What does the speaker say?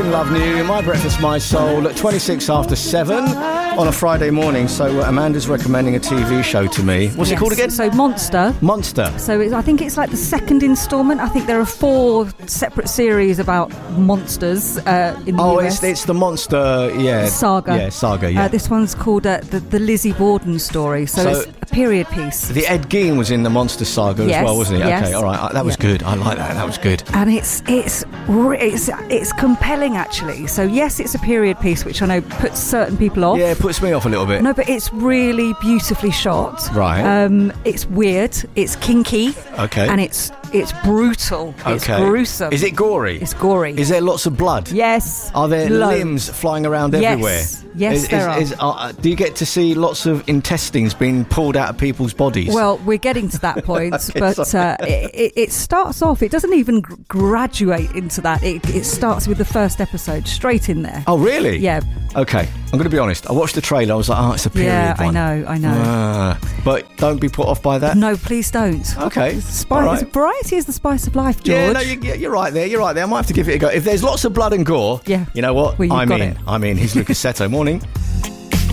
Listen Love New, My Breakfast My Soul, at 26 after 7 on a Friday morning. So Amanda's recommending a TV show to me. What's it called again? So Monster. So I think it's like the second instalment. I think there are 4 separate series about monsters in the US. It's the Monster, saga. Yeah, saga, yeah. This one's called the Lizzie Borden story. So it's a period piece. The Ed Gein was in the Monster saga as well, wasn't he? Yes. Okay, all right. That was good. I like that. That was good. And it's compelling, actually. So yes, it's a period piece, which I know puts certain people off. Yeah, it puts me off a little bit. No, but it's really beautifully shot. Right. It's weird. It's kinky. Okay. And it's brutal. Okay. It's gruesome. Is it gory? It's gory. Is there lots of blood? Yes. Are there limbs flying around everywhere? Yes, there are. Do you get to see lots of intestines being pulled out of people's bodies? Well, we're getting to that point, Okay, but it starts off. It doesn't even graduate into that. It starts with the first episode, straight in there. Oh, really? Yeah. Okay, I'm going to be honest. I watched the trailer. I was like, it's a period one. Yeah, I know. But don't be put off by that. No, please don't. Okay. Variety is the spice of life, George. Yeah, no, you're right there. I might have to give it a go. If there's lots of blood and gore, you know what? Well, I'm in. Here's Lucas Seto. Morning.